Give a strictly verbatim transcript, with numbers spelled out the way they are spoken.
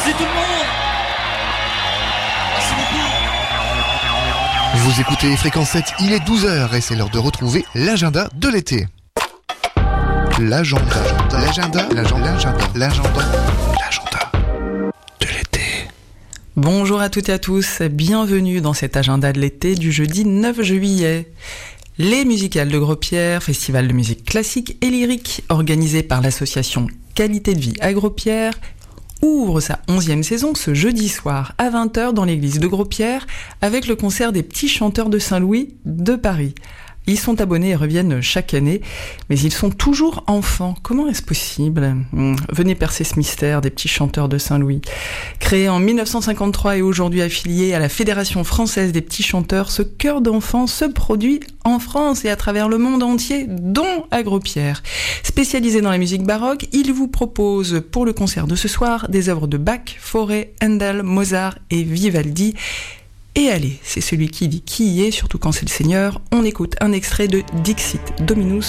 Merci tout le monde. Merci beaucoup. Vous écoutez Fréquence sept, il est douze heures et c'est l'heure de retrouver l'agenda de l'été. L'agenda, l'agenda, l'agenda, l'agenda, l'agenda, l'agenda de l'été. Bonjour à toutes et à tous, bienvenue dans cet agenda de l'été du jeudi neuf juillet. Les musicales de Gros-Pierre, festival de musique classique et lyrique organisé par l'association Qualité de vie à Gros-Pierre, ouvre sa onzième saison ce jeudi soir à vingt heures dans l'église de Gros-Pierre avec le concert des petits chanteurs de Saint-Louis de Paris. Ils sont abonnés et reviennent chaque année, mais ils sont toujours enfants. Comment est-ce possible ? Venez percer ce mystère des petits chanteurs de Saint-Louis. Créé en dix-neuf cent cinquante-trois et aujourd'hui affilié à la Fédération française des petits chanteurs, ce chœur d'enfants se produit en France et à travers le monde entier, dont à Gros-Pierre. Spécialisé dans la musique baroque, il vous propose pour le concert de ce soir des œuvres de Bach, Fauré, Handel, Mozart et Vivaldi. Et allez, c'est celui qui dit qui y est, surtout quand c'est le Seigneur. On écoute un extrait de Dixit Dominus